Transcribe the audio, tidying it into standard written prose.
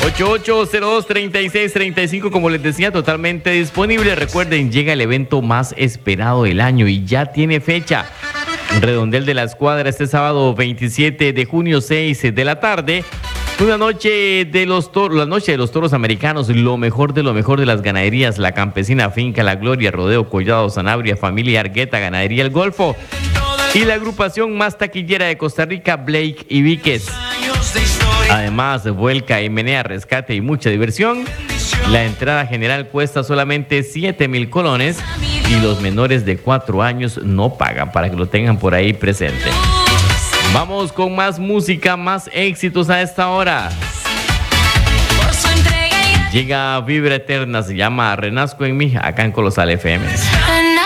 8802-3635, como les decía, totalmente disponible. Recuerden, llega el evento más esperado del año y ya tiene fecha. Redondel de la Escuadra este sábado 27 de junio, 6 de la tarde. Una noche de los toros, la noche de los toros americanos, lo mejor de las ganaderías, la Campesina, Finca La Gloria, Rodeo Collado, Sanabria, Familia Argueta, Ganadería El Golfo y la agrupación más taquillera de Costa Rica, Blake y Víquez. Además, vuelca y menea, rescate y mucha diversión. La entrada general cuesta solamente 7,000 colones y los menores de 4 años no pagan, para que lo tengan por ahí presente. Vamos con más música, más éxitos a esta hora. Llega Vibra Eterna, se llama Renazco en mí, acá en Colosal FM.